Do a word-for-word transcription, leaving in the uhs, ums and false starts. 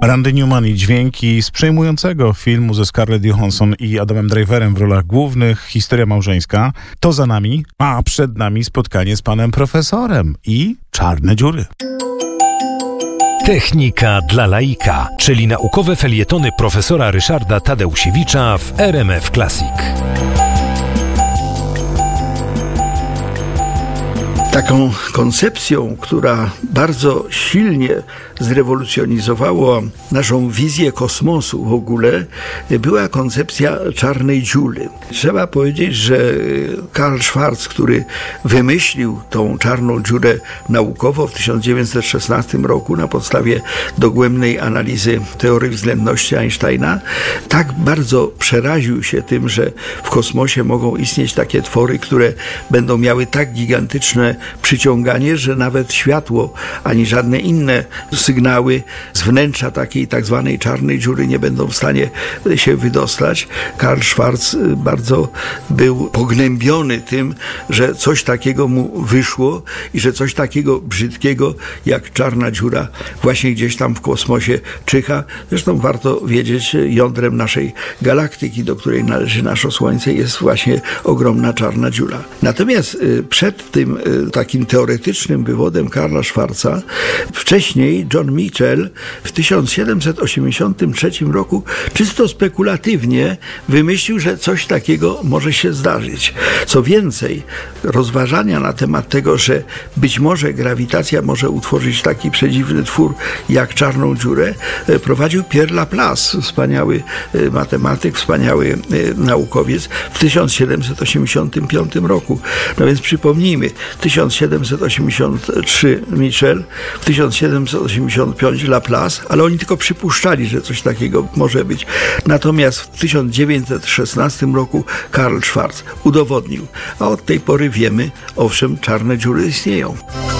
Randy Newman i dźwięki z przejmującego filmu ze Scarlett Johansson i Adamem Driverem w rolach głównych, historia małżeńska. To za nami, a przed nami spotkanie z panem profesorem i czarne dziury. Technika dla laika, czyli naukowe felietony profesora Ryszarda Tadeusiewicza w R M F Classic. Taką koncepcją, która bardzo silnie zrewolucjonizowała naszą wizję kosmosu w ogóle, była koncepcja czarnej dziury. Trzeba powiedzieć, że Karl Schwarz, który wymyślił tą czarną dziurę naukowo w tysiąc dziewięćset szesnastym roku na podstawie dogłębnej analizy teorii względności Einsteina, tak bardzo przeraził się tym, że w kosmosie mogą istnieć takie twory, które będą miały tak gigantyczne przyciąganie, że nawet światło ani żadne inne sygnały z wnętrza takiej tak zwanej czarnej dziury nie będą w stanie się wydostać. Karl Schwarz bardzo był pognębiony tym, że coś takiego mu wyszło i że coś takiego brzydkiego jak czarna dziura właśnie gdzieś tam w kosmosie czyha. Zresztą warto wiedzieć, jądrem naszej galaktyki, do której należy nasze Słońce, jest właśnie ogromna czarna dziura. Natomiast przed tym takim teoretycznym wywodem Karla Schwarza wcześniej John Michell w tysiąc siedemset osiemdziesiątym trzecim roku czysto spekulatywnie wymyślił, że coś takiego może się zdarzyć. Co więcej, rozważania na temat tego, że być może grawitacja może utworzyć taki przedziwny twór jak czarną dziurę, prowadził Pierre Laplace, wspaniały matematyk, wspaniały naukowiec w tysiąc siedemset osiemdziesiątym piątym roku. No więc przypomnijmy, tysiąc siedemset osiemdziesiąty trzeci Michell, w tysiąc siedemset osiemdziesiątym piątym Laplace, ale oni tylko przypuszczali, że coś takiego może być. Natomiast w tysiąc dziewięćset szesnastym roku Karl Schwarz udowodnił, a od tej pory wiemy, owszem, czarne dziury istnieją.